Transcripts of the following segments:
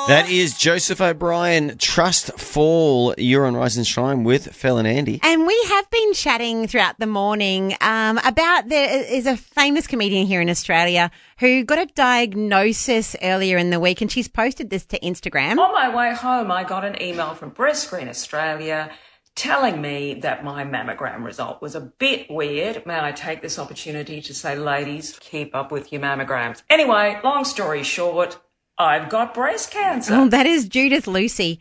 That is Joseph O'Brien, Trust Fall. You're on Rise and Shine with Phil and Andy. And we have been chatting throughout the morning about there is a famous comedian here in Australia who got a diagnosis earlier in the week, and she's posted this to Instagram. On my way home, I got an email from Breast Screen Australia telling me that my mammogram result was a bit weird. May I take this opportunity to say, ladies, keep up with your mammograms. Anyway, long story short, I've got breast cancer. Oh, that is Judith Lucy.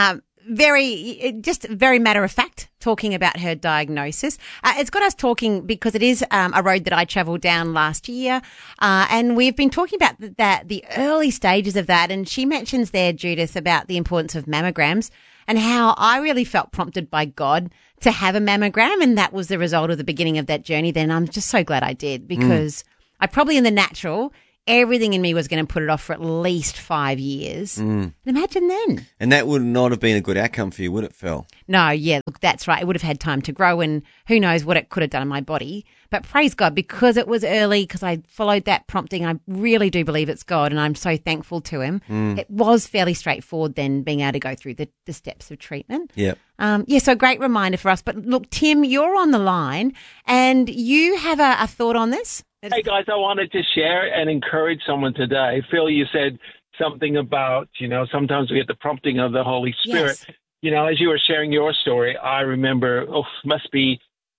Very matter of fact, talking about her diagnosis. It's got us talking because it is a road that I travelled down last year, and we've been talking about the early stages of that. And she mentions there, Judith, about the importance of mammograms and how I really felt prompted by God to have a mammogram, and that was the result of the beginning of that journey. Then I'm just so glad I did, because I probably in the natural, everything in me was going to put it off for at least 5 years. And imagine then. And that would not have been a good outcome for you, would it, Phil? No, yeah, look, that's right. It would have had time to grow, and who knows what it could have done in my body. But praise God, because it was early, because I followed that prompting, I really do believe it's God, and I'm so thankful to him. It was fairly straightforward then, being able to go through the steps of treatment. Yep. So great reminder for us. But look, Tim, you're on the line, and you have a thought on this? Hey, guys, I wanted to share and encourage someone today. Phil, you said something about, sometimes we get the prompting of the Holy Spirit. Yes. As you were sharing your story, I remember, must be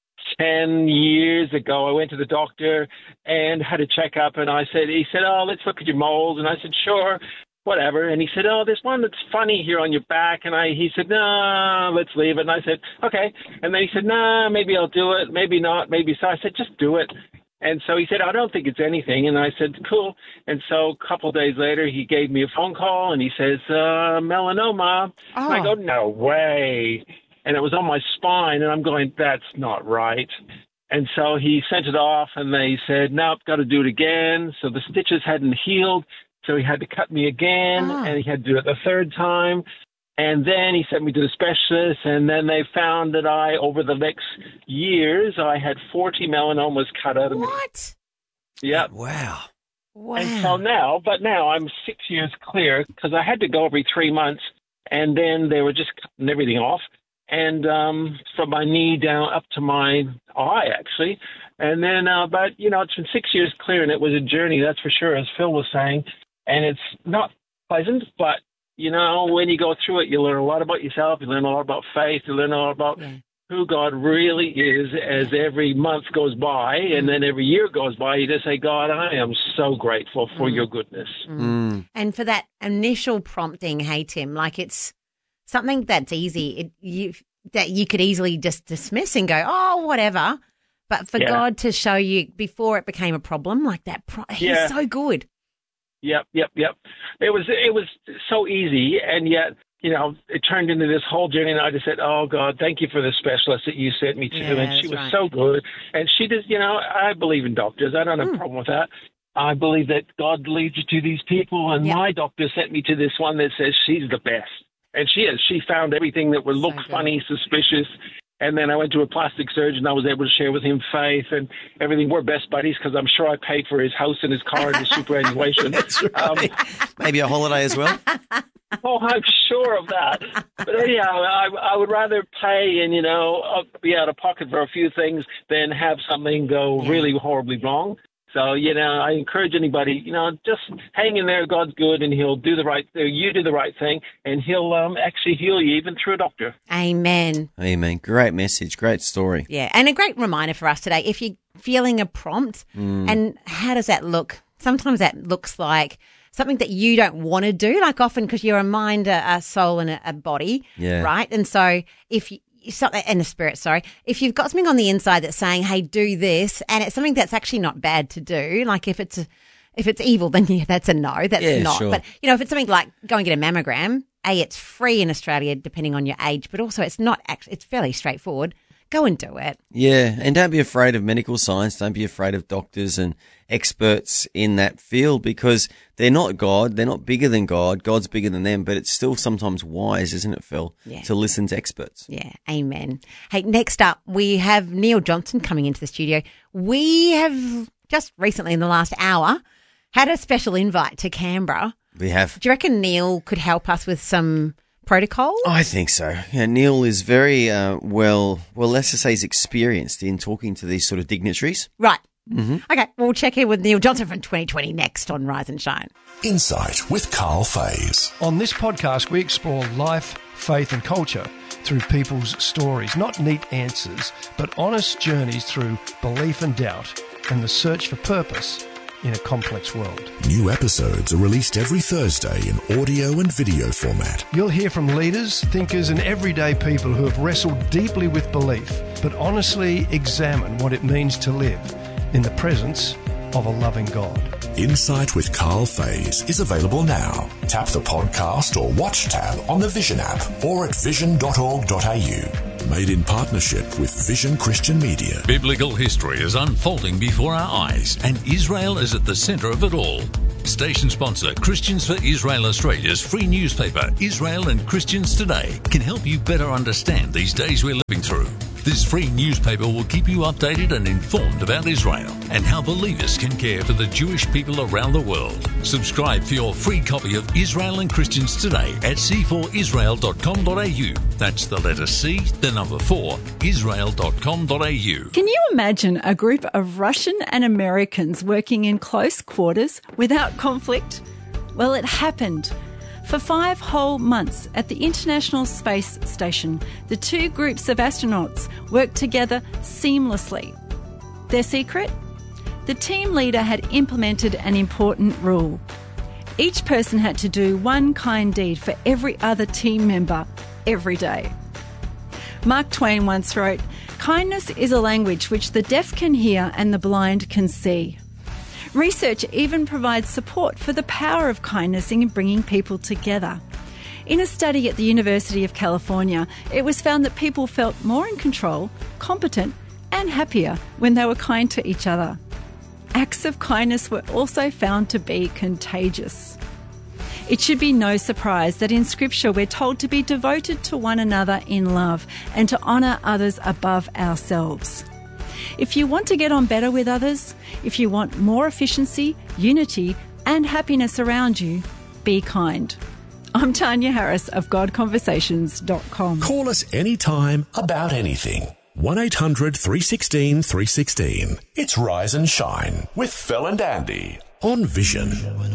10 years ago, I went to the doctor and had a checkup, and he said, let's look at your moles. And I said, sure, whatever. And he said, there's one that's funny here on your back. And he said, no, let's leave it. And I said, okay. And then he said, no, maybe I'll do it. Maybe not. Maybe so. I said, just do it. And so he said, I don't think it's anything. And I said, cool. And so a couple of days later, he gave me a phone call, and he says, melanoma. Oh. And I go, no way. And it was on my spine, and I'm going, that's not right. And so he sent it off, and they said, nope, got to do it again. So the stitches hadn't healed, so he had to cut me again, and he had to do it the third time. And then he sent me to the specialist, and then they found that over the next years, I had 40 melanomas cut out of me. What? Yep. Wow. And so now I'm 6 years clear, because I had to go every 3 months, and then they were just cutting everything off. And from my knee down up to my eye, actually. And then, it's been 6 years clear, and it was a journey, that's for sure, as Phil was saying. And it's not pleasant, but when you go through it, you learn a lot about yourself. You learn a lot about faith. You learn a lot about who God really is as every month goes by. And then every year goes by, you just say, God, I am so grateful for your goodness. And for that initial prompting, hey, Tim, like it's something that's easy, that you could easily just dismiss and go, oh, whatever. But for God to show you before it became a problem like that, he's so good. Yep. It was so easy, and yet, it turned into this whole journey, and I just said, oh, God, thank you for the specialist that you sent me to, and she was so good. And she just, I believe in doctors. I don't have a problem with that. I believe that God leads you to these people, and my doctor sent me to this one that says she's the best. And she is. She found everything that would look funny, suspicious. And then I went to a plastic surgeon. I was able to share with him faith and everything. We're best buddies because I'm sure I paid for his house and his car and his superannuation. That's right. Maybe a holiday as well. Oh, I'm sure of that. But anyhow, I would rather pay and, be out of pocket for a few things than have something go really horribly wrong. So, I encourage anybody, just hang in there. God's good, and he'll do the right thing. You do the right thing, and he'll actually heal you even through a doctor. Amen. Amen. Great message. Great story. Yeah, and a great reminder for us today. If you're feeling a prompt, and how does that look? Sometimes that looks like something that you don't want to do, like often because you're a mind, a soul, and a body, right? And so if you... something and the spirit, if you've got something on the inside that's saying, hey, do this, and it's something that's actually not bad to do, like if it's evil, then that's a no, that's not. Sure. But, if it's something like go and get a mammogram, it's free in Australia depending on your age, but also it's not actually, it's fairly straightforward. Go and do it. Yeah, and don't be afraid of medical science. Don't be afraid of doctors and experts in that field, because they're not God. They're not bigger than God. God's bigger than them, but it's still sometimes wise, isn't it, Phil, to listen to experts? Yeah, amen. Hey, next up, we have Neil Johnson coming into the studio. We have just recently in the last hour had a special invite to Canberra We have. Do you reckon Neil could help us with some protocol? I think so. Yeah, Neil is very well, let's just say he's experienced in talking to these sort of dignitaries. Right. Mm-hmm. Okay, we'll check in with Neil Johnson from 2020 next on Rise and Shine. Insight with Carl Fays. On this podcast, we explore life, faith and culture through people's stories. Not neat answers, but honest journeys through belief and doubt and the search for purpose in a complex world. New episodes are released every Thursday in audio and video format. You'll hear from leaders, thinkers and everyday people who have wrestled deeply with belief, but honestly examine what it means to live in the presence of a loving God. Insight with Carl Fays is available now. Tap the podcast or watch tab on the Vision app or at vision.org.au. Made in partnership with Vision Christian Media. Biblical history is unfolding before our eyes, and Israel is at the centre of it all. Station sponsor Christians for Israel Australia's free newspaper, Israel and Christians Today, can help you better understand these days we're living through. This free newspaper will keep you updated and informed about Israel and how believers can care for the Jewish people around the world. Subscribe for your free copy of Israel and Christians Today at c4israel.com.au. That's the letter C, the number 4, israel.com.au. Can you imagine a group of Russian and Americans working in close quarters without conflict? Well, it happened. For 5 whole months at the International Space Station, the two groups of astronauts worked together seamlessly. Their secret? The team leader had implemented an important rule. Each person had to do one kind deed for every other team member every day. Mark Twain once wrote, "Kindness is a language which the deaf can hear and the blind can see." Research even provides support for the power of kindness in bringing people together. In a study at the University of California, it was found that people felt more in control, competent, and happier when they were kind to each other. Acts of kindness were also found to be contagious. It should be no surprise that in Scripture we're told to be devoted to one another in love and to honour others above ourselves. If you want to get on better with others, if you want more efficiency, unity and happiness around you, be kind. I'm Tanya Harris of GodConversations.com. Call us anytime about anything. 1800 316 316. It's Rise and Shine with Phil and Andy on Vision.